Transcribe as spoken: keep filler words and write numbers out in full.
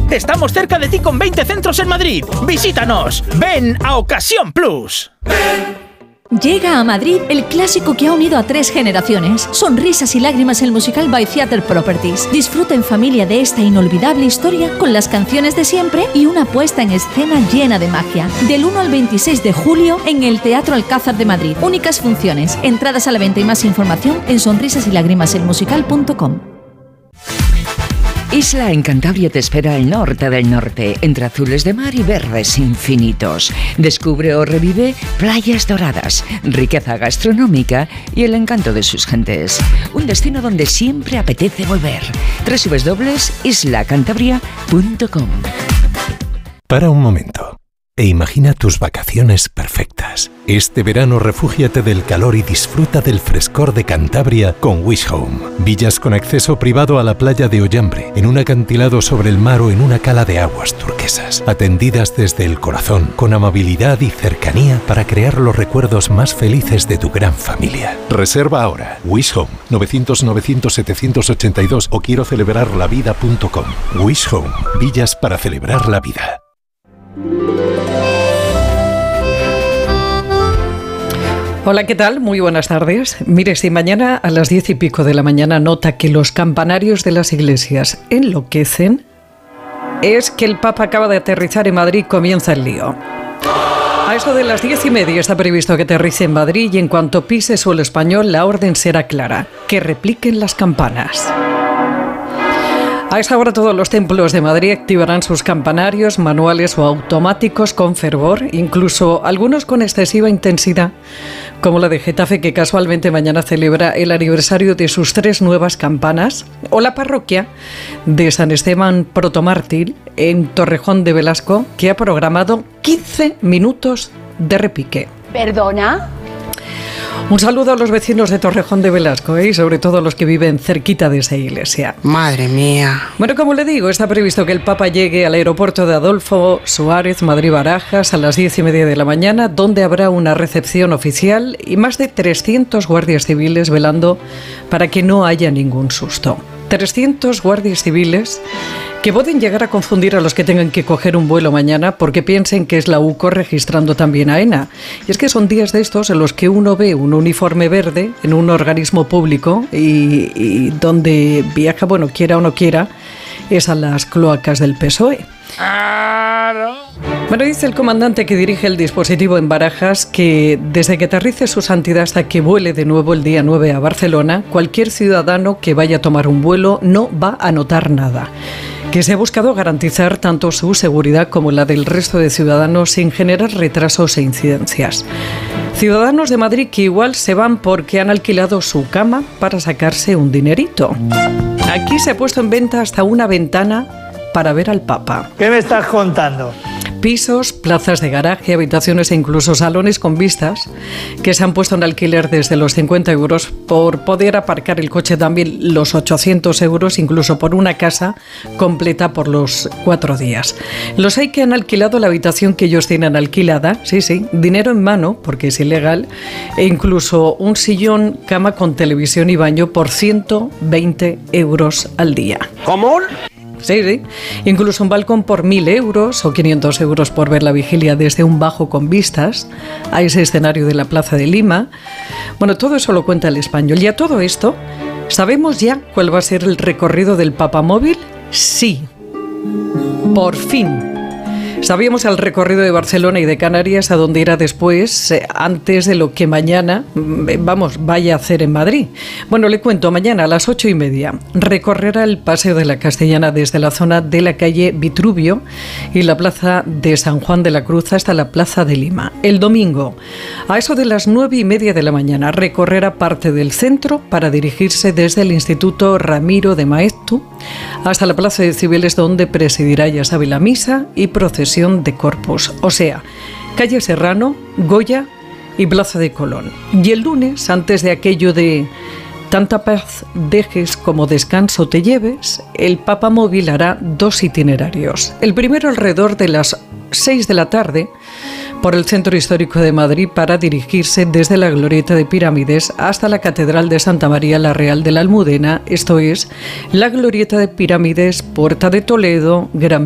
Estamos cerca de ti con veinte centros en Madrid. ¡Visítanos! ¡Ven a Ocasión Plus! Llega a Madrid el clásico que ha unido a tres generaciones. Sonrisas y lágrimas, el musical by Theatre Properties. Disfruta en familia de esta inolvidable historia con las canciones de siempre y una puesta en escena llena de magia. Del uno al veintiséis de julio en el Teatro Alcázar de Madrid. Únicas funciones. Entradas a la venta y más información en sonrisas y lágrimas el musical punto com. Isla en Cantabria te espera al norte del norte, entre azules de mar y verdes infinitos. Descubre o revive playas doradas, riqueza gastronómica y el encanto de sus gentes. Un destino donde siempre apetece volver. doble u doble u doble u punto isla cantabria punto com. Para un momento e imagina tus vacaciones perfectas. Este verano refúgiate del calor y disfruta del frescor de Cantabria con Wish Home. Villas con acceso privado a la playa de Ollambre, en un acantilado sobre el mar o en una cala de aguas turquesas. Atendidas desde el corazón, con amabilidad y cercanía para crear los recuerdos más felices de tu gran familia. Reserva ahora. Wish Home, novecientos novecientos setecientos ochenta y dos o quiero celebrar la vida punto com. Wish Home, villas para celebrar la vida. Hola, ¿qué tal? Muy buenas tardes. Mire, si mañana a las diez y pico de la mañana nota que los campanarios de las iglesias enloquecen, es que el Papa acaba de aterrizar en Madrid, comienza el lío. A eso de las diez y media está previsto que aterrice en Madrid y en cuanto pise suelo español la orden será clara, que repliquen las campanas. A esa hora todos los templos de Madrid activarán sus campanarios manuales o automáticos con fervor, incluso algunos con excesiva intensidad, como la de Getafe, que casualmente mañana celebra el aniversario de sus tres nuevas campanas, o la parroquia de San Esteban Protomártir en Torrejón de Velasco, que ha programado quince minutos de repique. ¿Perdona? Un saludo a los vecinos de Torrejón de Velasco, ¿eh? Y sobre todo a los que viven cerquita de esa iglesia. Madre mía. Bueno, como le digo, está previsto que el Papa llegue al aeropuerto de Adolfo Suárez, Madrid-Barajas, a las diez y media de la mañana, donde habrá una recepción oficial y más de trescientos guardias civiles velando para que no haya ningún susto. trescientos guardias civiles que pueden llegar a confundir a los que tengan que coger un vuelo mañana porque piensen que es la U C O registrando también a AENA. Y es que son días de estos en los que uno ve un uniforme verde en un organismo público y, y donde viaja, bueno, quiera o no quiera, es a las cloacas del P S O E. Claro. Bueno, dice el comandante que dirige el dispositivo en Barajas que desde que aterrice su santidad hasta que vuele de nuevo el día nueve a Barcelona, cualquier ciudadano que vaya a tomar un vuelo no va a notar nada. Que se ha buscado garantizar tanto su seguridad como la del resto de ciudadanos sin generar retrasos e incidencias. Ciudadanos de Madrid que igual se van porque han alquilado su cama para sacarse un dinerito. Aquí se ha puesto en venta hasta una ventana para ver al Papa. ¿Qué me estás contando? Pisos, plazas de garaje, habitaciones e incluso salones con vistas que se han puesto en alquiler desde los cincuenta euros por poder aparcar el coche, también los ochocientos euros, incluso por una casa completa por los cuatro días. Los hay que han alquilado la habitación que ellos tienen alquilada, sí, sí, dinero en mano, porque es ilegal, e incluso un sillón, cama con televisión y baño por ciento veinte euros al día. ¿Cómo? Sí, sí. Incluso un balcón por mil euros o quinientos euros por ver la vigilia desde un bajo con vistas a ese escenario de la Plaza de Lima. Bueno, todo eso lo cuenta El Español. Y a todo esto, ¿sabemos ya cuál va a ser el recorrido del Papamóvil? Sí. Por fin. Sabíamos el recorrido de Barcelona y de Canarias, a donde irá después, eh, antes de lo que mañana, vamos, vaya a hacer en Madrid. Bueno, le cuento, mañana a las ocho y media recorrerá el Paseo de la Castellana desde la zona de la calle Vitruvio y la plaza de San Juan de la Cruz hasta la Plaza de Lima. El domingo, a eso de las nueve y media de la mañana, recorrerá parte del centro para dirigirse desde el Instituto Ramiro de Maeztu hasta la Plaza de Cibeles, donde presidirá, ya sabe, la misa y procesión de Corpus, o sea, calle Serrano, Goya y Plaza de Colón. Y el lunes, antes de aquello de tanta paz dejes como descanso te lleves, el Papamóvil hará dos itinerarios. El primero alrededor de las seis de la tarde por el Centro Histórico de Madrid para dirigirse desde la Glorieta de Pirámides hasta la Catedral de Santa María la Real de la Almudena, esto es, la Glorieta de Pirámides, Puerta de Toledo, Gran